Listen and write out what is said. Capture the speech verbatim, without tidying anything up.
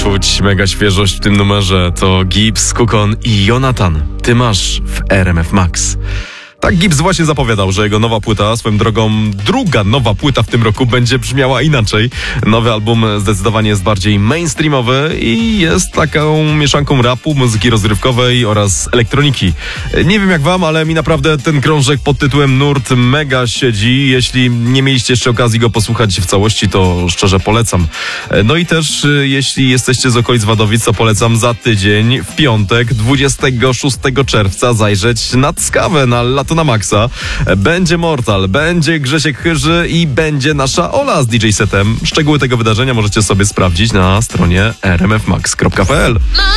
czuć mega świeżość w tym numerze. To Gibbs, Kukon i Jonathan. Ty masz w R M F Max. Tak Gibbs właśnie zapowiadał, że jego nowa płyta, swoją drogą druga nowa płyta w tym roku, będzie brzmiała inaczej. Nowy album zdecydowanie jest bardziej mainstreamowy i jest taką mieszanką rapu, muzyki rozrywkowej oraz elektroniki. Nie wiem jak wam, ale mi naprawdę ten krążek pod tytułem Nurt mega siedzi. Jeśli nie mieliście jeszcze okazji go posłuchać w całości, to szczerze polecam. No i też jeśli jesteście z okolic Wadowic, to polecam za tydzień, w piątek, dwudziestego szóstego czerwca zajrzeć na Ckawę, na Lato na Maxa. Będzie Mortal, będzie Grzesiek Chyży i będzie nasza Ola z D J setem. Szczegóły tego wydarzenia możecie sobie sprawdzić na stronie r m f max kropka p l.